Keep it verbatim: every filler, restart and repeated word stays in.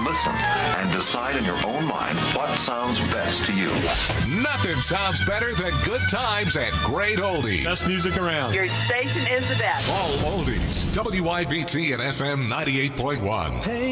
listen and decide in your own mind what sounds best to you. Nothing sounds better than good times and great oldies. Best music around. Your station is the best. All oldies. W I B T and F M ninety-eight point one. Hey.